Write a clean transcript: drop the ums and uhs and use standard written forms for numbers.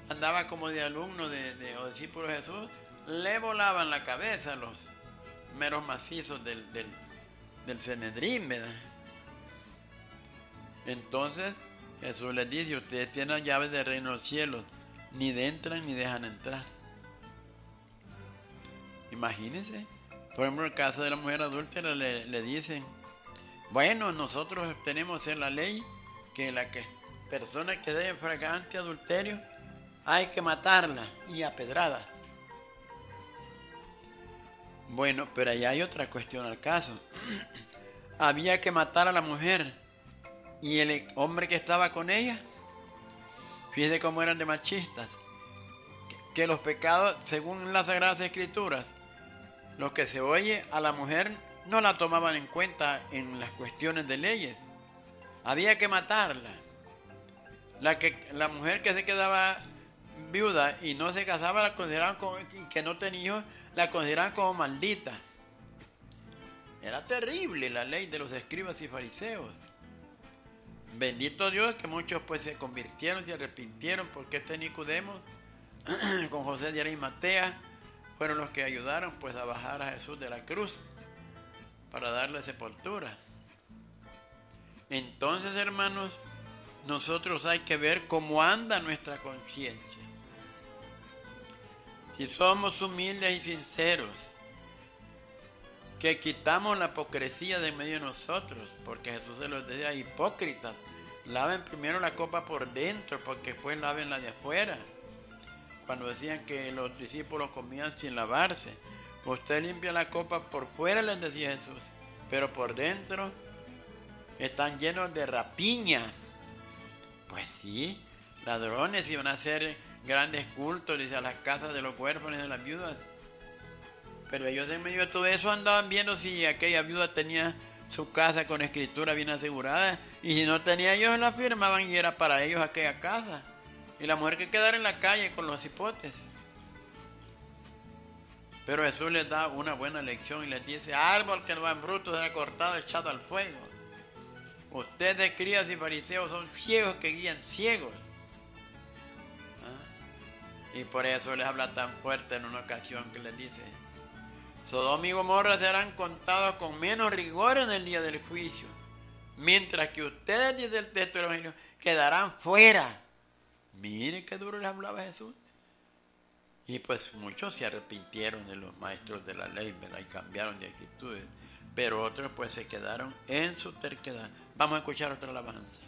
andaba como de alumno o discípulo de Jesús, le volaban la cabeza a los meros macizos del Sanedrín, ¿verdad? Entonces Jesús les dice: ustedes tienen las llaves del reino de los cielos, ni entran ni dejan entrar. Imagínense, por ejemplo, en el caso de la mujer adúltera le dicen: bueno, nosotros tenemos en la ley que persona que dé flagrante adulterio hay que matarla y a pedrada. Bueno, pero ahí hay otra cuestión al caso. Había que matar a la mujer y el hombre que estaba con ella, fíjese cómo eran de machistas, que los pecados, según las Sagradas Escrituras, lo que se oye a la mujer no la tomaban en cuenta en las cuestiones de leyes. Había que matarla. La mujer que se quedaba viuda y no se casaba, la consideraban y que no tenía hijos, la consideraban como maldita. Era terrible la ley de los escribas y fariseos. Bendito Dios que muchos pues se convirtieron, se arrepintieron, porque Nicodemo con José de Arimatea fueron los que ayudaron pues a bajar a Jesús de la cruz para darle sepultura. Entonces, hermanos, nosotros hay que ver cómo anda nuestra conciencia. Si somos humildes y sinceros, que quitamos la hipocresía de medio de nosotros, porque Jesús se los decía: hipócritas, laven primero la copa por dentro, porque después laven la de afuera. Cuando decían que los discípulos comían sin lavarse, usted limpia la copa por fuera, les decía Jesús, pero por dentro están llenos de rapiña. Pues sí, ladrones iban a hacer grandes cultos, dice, a las casas de los huérfanos y de las viudas. Pero ellos en medio de todo eso andaban viendo si aquella viuda tenía su casa con escritura bien asegurada, y si no tenía, ellos la firmaban y era para ellos aquella casa. Y la mujer que quedara en la calle con los hipotes. Pero Jesús les da una buena lección y les dice: árbol que no va en fruto será cortado, echado al fuego. Ustedes, escribas y fariseos, son ciegos que guían ciegos. Y por eso les habla tan fuerte en una ocasión que les dice: Sodoma y Gomorra serán contados con menos rigor en el día del juicio, mientras que ustedes, dice el texto del Evangelio, quedarán fuera. Mire qué duro les hablaba Jesús. Y pues muchos se arrepintieron de los maestros de la ley, ¿verdad? Y cambiaron de actitudes. Pero otros pues se quedaron en su terquedad. Vamos a escuchar otra alabanza.